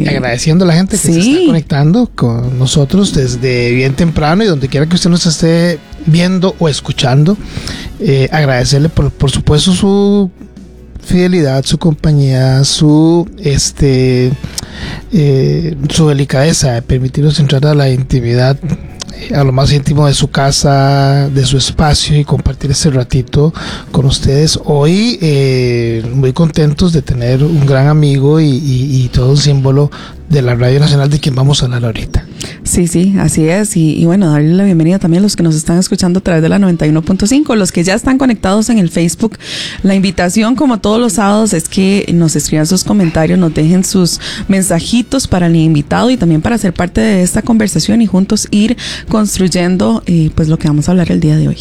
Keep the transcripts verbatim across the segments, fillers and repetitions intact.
agradeciendo a la gente que sí. se está conectando con nosotros desde bien temprano y donde quiera que usted nos esté viendo o escuchando. Eh, agradecerle por, por supuesto su fidelidad, su compañía, su este eh, su delicadeza de permitirnos entrar a la intimidad, a lo más íntimo de su casa, de su espacio, y compartir este ratito con ustedes. Hoy eh, muy contentos de tener un gran amigo y, y, y todo un símbolo de la Radio Nacional, de quien vamos a hablar ahorita. Sí, sí, así es. Y, y bueno, darle la bienvenida también a los que nos están escuchando a través de la noventa y uno punto cinco, los que ya están conectados en el Facebook. La invitación, como todos los sábados, es que nos escriban sus comentarios, nos dejen sus mensajitos para el invitado y también para ser parte de esta conversación y juntos ir construyendo eh, pues lo que vamos a hablar el día de hoy.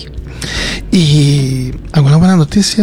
¿Y alguna buena noticia?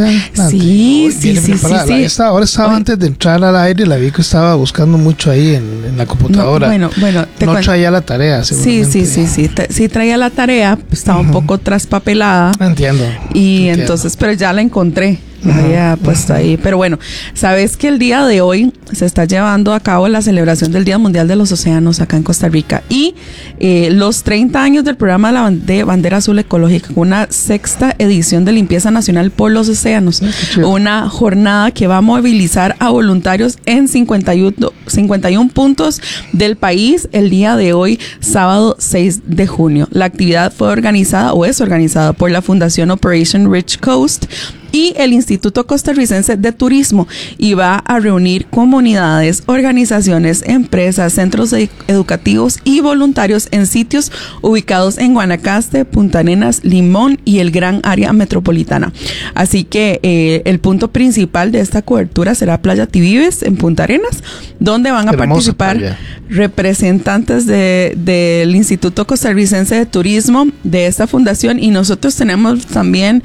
Sí, sí, sí, sí, sí. Esta hora estaba Hoy. antes de entrar al aire, la vi que estaba buscando mucho ahí en, en la computadora. No, bueno, bueno. Te no cuento. Traía la tarea, seguramente. Sí, sí, sí, sí. Te, sí traía la tarea, estaba uh-huh. un poco traspapelada. Entiendo. Y entiendo. entonces, pero ya la encontré. Había puesto ahí, pero bueno, sabes que el día de hoy se está llevando a cabo la celebración del Día Mundial de los Océanos acá en Costa Rica y eh, los treinta años del programa de, la de Bandera Azul Ecológica, una sexta edición de limpieza nacional por los océanos, una jornada que va a movilizar a voluntarios en cincuenta y uno puntos del país el día de hoy, sábado seis de junio. La actividad fue organizada o es organizada por la Fundación Operation Rich Coast y el Instituto Costarricense de Turismo, y va a reunir comunidades, organizaciones, empresas, centros educativos y voluntarios en sitios ubicados en Guanacaste, Punta Arenas, Limón y el Gran Área Metropolitana. Así que eh, el punto principal de esta cobertura será Playa Tibibes en Punta Arenas, donde van a Hermosa participar playa. representantes de, del Instituto Costarricense de Turismo, de esta fundación, y nosotros tenemos también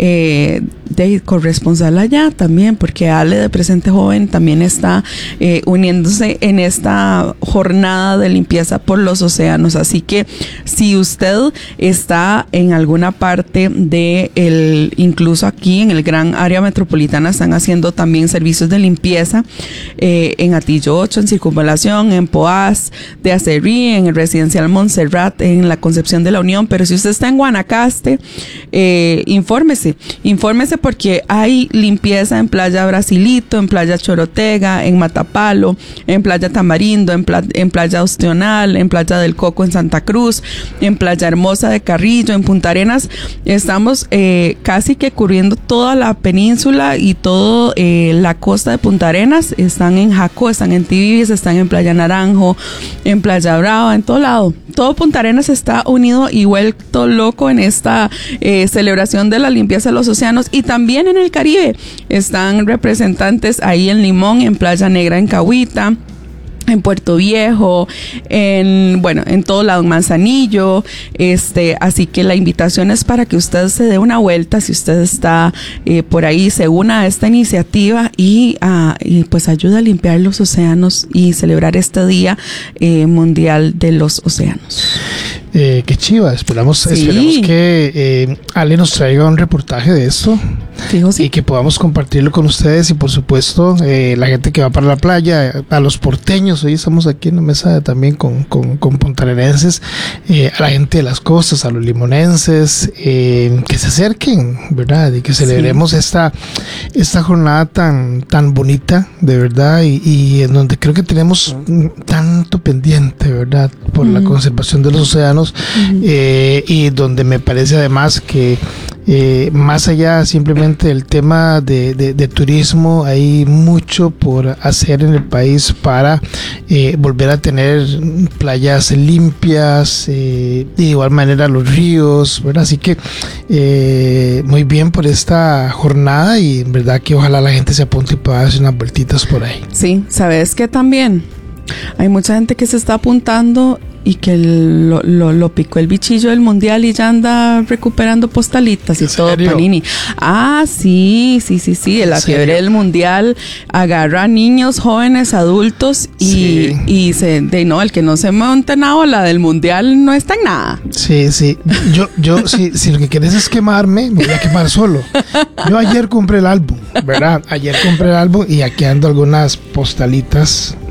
eh, de corresponsal allá también, porque Ale de Presente Joven también está eh, uniéndose en esta jornada de limpieza por los océanos. Así que si usted está en alguna parte de el, incluso aquí en el Gran Área Metropolitana, están haciendo también servicios de limpieza eh, en Atillo ocho, en Circunvalación, en Poás de Acerrí, en el Residencial Montserrat, en la Concepción de la Unión. Pero si usted está en Guanacaste, eh, infórmese, infórmese porque hay limpieza en Playa Brasilito, en Playa Chorotega, en Matapalo, en Playa Tamarindo, en, pla- en Playa Ostional, en Playa del Coco en Santa Cruz, en Playa Hermosa de Carrillo, en Punta Arenas. Estamos eh, casi que cubriendo toda la península y toda eh, la costa de Punta Arenas. Están en Jacó, están en Tibibis, están en Playa Naranjo, en Playa Brava, en todo lado. Todo Punta Arenas está unido y vuelto loco en esta eh, celebración de la limpieza de los océanos. Y también en el Caribe están representantes ahí en Limón, en Playa Negra, en Cahuita, en Puerto Viejo, en, bueno, en todo lado, en Manzanillo, este, así que la invitación es para que usted se dé una vuelta, si usted está eh, por ahí, se una a esta iniciativa y, uh, y pues ayuda a limpiar los océanos y celebrar este Día eh, Mundial de los Océanos. Eh, qué chiva, esperamos, sí. esperemos que eh, Ale nos traiga un reportaje de esto. Fijo, sí. Y que podamos compartirlo con ustedes y por supuesto eh, la gente que va para la playa, a los porteños. Hoy estamos aquí en la mesa también con, con, con puntarenenses, eh, a la gente de las costas, a los limonenses, eh, que se acerquen, ¿verdad? Y que celebremos sí. esta, esta jornada tan, tan bonita, de verdad, y, y en donde creo que tenemos tanto pendiente, ¿verdad? Por uh-huh. la conservación de los océanos, uh-huh. eh, y donde me parece además que Eh, más allá simplemente del tema de, de, de turismo, hay mucho por hacer en el país para eh, volver a tener playas limpias, eh, y de igual manera los ríos, ¿verdad? Así que eh, muy bien por esta jornada y en verdad que ojalá la gente se apunte y pueda hacer unas vueltitas por ahí. Sí, ¿sabes qué también? Hay mucha gente que se está apuntando y que lo, lo, lo picó el bichillo del mundial y ya anda recuperando postalitas y todo, Panini. Ah, sí, sí, sí, sí, la fiebre del mundial agarra a niños, jóvenes, adultos y, sí. y se, de no, el que no se monta en la ola del mundial no está en nada. Sí, sí, yo, yo, si, si lo que quieres es quemarme, me voy a quemar solo. Yo ayer compré el álbum, ¿verdad? Ayer compré el álbum y aquí ando algunas postalitas